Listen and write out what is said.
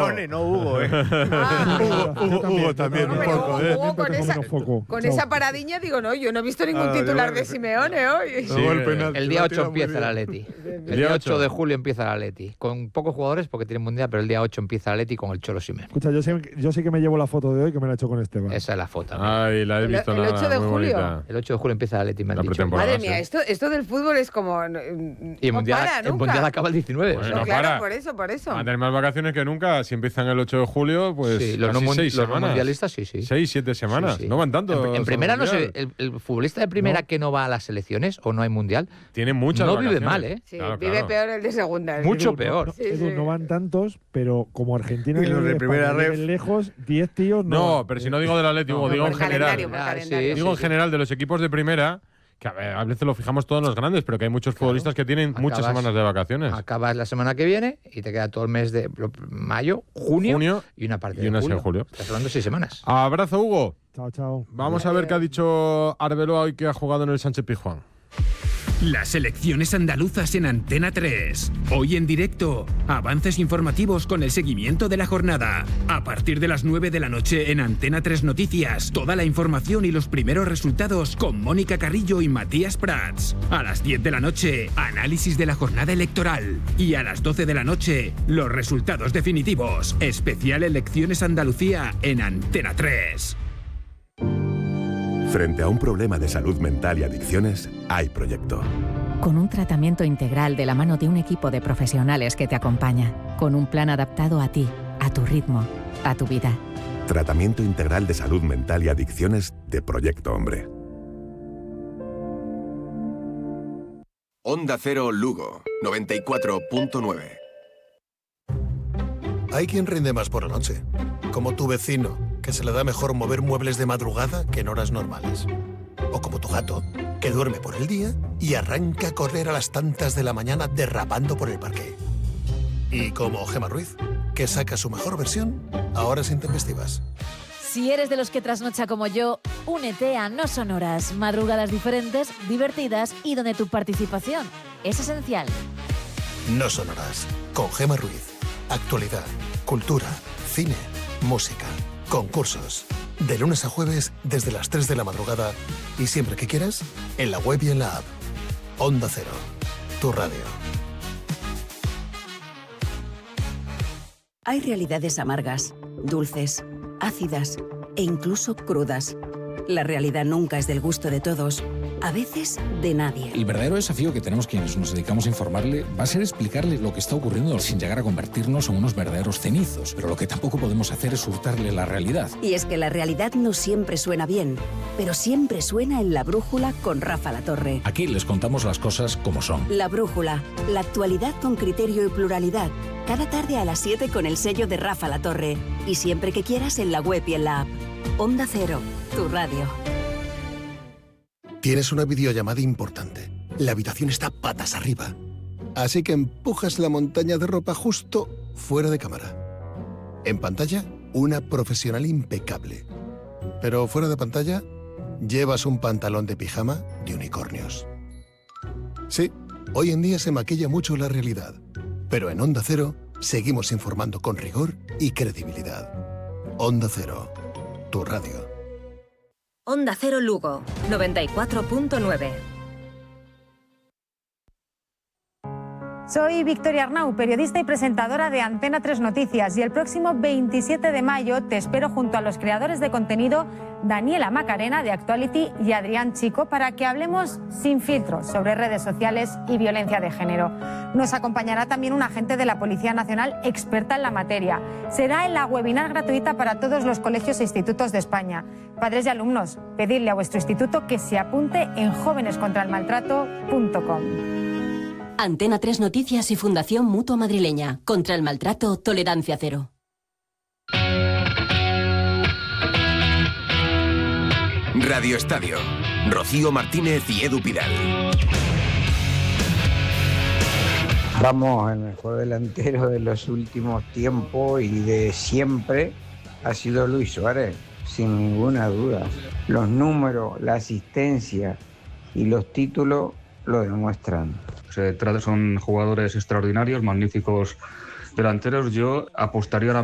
Simeone, no Hugo, Hugo también, un poco, Con esa paradiña digo, no, yo no he visto ningún titular de Simeone hoy. Sí, el día 8 empieza el Atleti. El día 8 de julio empieza el Atleti. Con pocos jugadores porque tiene mundial, pero el día 8 empieza el Atleti con el Cholo Simeone. Escucha, yo sí que me llevo la foto de hoy que me la he hecho con Esteban. Esa es la foto. Ay, la he visto. El 8 de julio. Bonita. El 8 de julio empieza el Atleti, me han dicho. Madre mía, esto del fútbol es como... Y el mundial, para nunca. el mundial acaba el 19. Bueno, No, no claro, para. por eso. Va a tener más vacaciones que nunca. Si empiezan el 8 de julio, pues Sí, los casi no 6 los semanas. mundialistas, sí. 6, 7 semanas. Sí. No van tanto. En primera, no sé, el futbolista de primera que no va a las selecciones o no hay mundial, tiene muchas no vacaciones. vive mal, ¿eh? Sí, Claro, vive claro. peor el de segunda. Mucho peor. Edu, no van tantos, pero como Argentina Y los de primera ref. lejos, 10 tíos No, pero si no digo del Atlético, digo en por calendario, general. por calendario. Digo en general de los equipos de primera, que a veces lo fijamos todos los grandes, pero que hay muchos futbolistas que tienen muchas semanas de vacaciones. Acabas la semana que viene y te queda todo el mes de mayo, junio y una parte y una de en julio. Estás hablando de 6 semanas. Abrazo, Hugo. Chao. Vamos a ver qué ha dicho Arbeloa hoy que ha jugado en el Sánchez Pizjuán. Las selecciones andaluzas en Antena 3. Hoy en directo, avances informativos con el seguimiento de la jornada. A partir de las 9 de la noche en Antena 3 Noticias, toda la información y los primeros resultados con Mónica Carrillo y Matías Prats. A las 10 de la noche, análisis de la jornada electoral. Y a las 12 de la noche, los resultados definitivos. Especial Elecciones Andalucía en Antena 3. Frente a un problema de salud mental y adicciones, hay proyecto. Con un tratamiento integral de la mano de un equipo de profesionales que te acompaña. Con un plan adaptado a ti, a tu ritmo, a tu vida. Tratamiento integral de salud mental y adicciones de Proyecto Hombre. Onda Cero Lugo, 94.9. Hay quien rinde más por la noche, como tu vecino, que se le da mejor mover muebles de madrugada que en horas normales. O como tu gato, que duerme por el día y arranca a correr a las tantas de la mañana derrapando por el parque. Y como Gemma Ruiz, que saca su mejor versión a horas intempestivas. Si eres de los que trasnocha como yo, únete a No Sonoras, madrugadas diferentes, divertidas y donde tu participación es esencial. No Sonoras, con Gemma Ruiz. Actualidad, cultura, cine, música, concursos. De lunes a jueves desde las 3 de la madrugada y siempre que quieras, en la web y en la app. Onda Cero, tu radio. Hay realidades amargas, dulces, ácidas e incluso crudas. La realidad nunca es del gusto de todos, a veces de nadie. El verdadero desafío que tenemos quienes nos dedicamos a informarle va a ser explicarle lo que está ocurriendo sin llegar a convertirnos en unos verdaderos cenizos. Pero lo que tampoco podemos hacer es hurtarle la realidad. Y es que la realidad no siempre suena bien, pero siempre suena en La Brújula con Rafa La Torre. Aquí les contamos las cosas como son. La Brújula, la actualidad con criterio y pluralidad. Cada tarde a las 7 con el sello de Rafa La Torre. Y siempre que quieras en la web y en la app. Onda Cero, tu radio. Tienes una videollamada importante. La habitación está patas arriba. Así que empujas la montaña de ropa justo fuera de cámara. En pantalla, una profesional impecable. Pero fuera de pantalla, llevas un pantalón de pijama de unicornios. Sí, hoy en día se maquilla mucho la realidad. Pero en Onda Cero, seguimos informando con rigor y credibilidad. Onda Cero, tu radio. Onda Cero Lugo, 94.9. Soy Victoria Arnau, periodista y presentadora de Antena 3 Noticias, y el próximo 27 de mayo te espero junto a los creadores de contenido Daniela Macarena de Actuality y Adrián Chico para que hablemos sin filtros sobre redes sociales y violencia de género. Nos acompañará también un agente de la Policía Nacional experta en la materia. Será en la webinar gratuita para todos los colegios e institutos de España. Padres y alumnos, pedidle a vuestro instituto que se apunte en jovenescontraelmaltrato.com. Antena 3 Noticias y Fundación Mutua Madrileña. Contra el maltrato, tolerancia cero. Radio Estadio. Rocío Martínez y Edu Pidal. Vamos, el mejor delantero de los últimos tiempos y de siempre ha sido Luis Suárez, sin ninguna duda. Los números, la asistencia y los títulos lo demuestran. Son jugadores extraordinarios, magníficos delanteros. Yo apostaría ahora